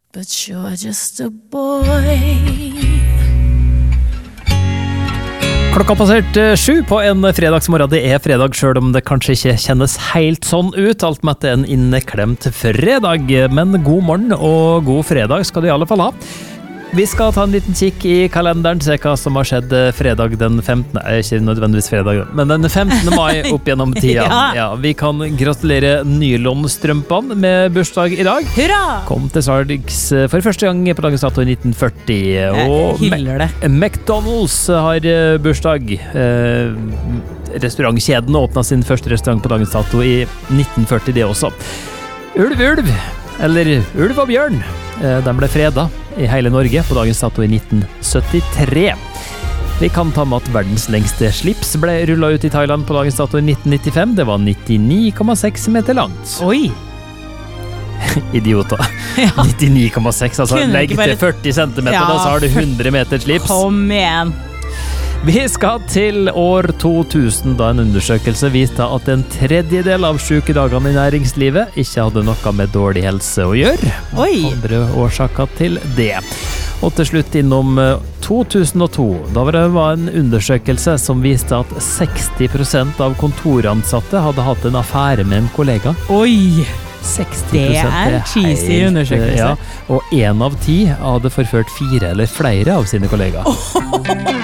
But you're just a boy. Klokka passert 7 på en fredagsmorgen. Det fredag, selv om det kanskje ikke kjennes helt sånn ut. Alt med at det en inneklemt fredag. Men god morgen og god fredag skal du i alle fall ha. Vi skal ta en liten kikk i kalenderen, se hva som har skjedd fredag den 15. Ikke nødvendigvis fredag, men den 15. mai opp gjennom tida. Ja, vi kan gratulere nylonstrømpene med bursdag i dag. Hurra! Kom til salgs for første gang på dagens dato i 1940. Og hyller det. McDonald's har bursdag. Restaurantkjeden åpnet sin første restaurant på dagens dato i 1940, det også. Ulv, eller Ulv og bjørn, de ble fredet i hele Norge på dagens dato i 1973. Vi kan ta med at verdens lengste slips ble rullet ut i Thailand på dagens dato i 1995. Det var 99,6 meter langt. Oi! Idioter. Ja. 99,6, altså legg til 40 centimeter, da så har du 100 meter slips. Kom igjen! Vi skal til år 2000, da en undersøkelse viste at en tredjedel av sykedagene i næringslivet ikke hadde noe med dårlig helse å gjøre. Oi! Andre årsaker til det. Og til slutt innom 2002, da var det en undersøkelse som viste at 60% av kontoransatte hadde hatt en affære med en kollega. Oi! 60%, det cheesy undersøkelse. Ja, og 1 av 10 hadde forført 4 eller flere av sine kollegaer.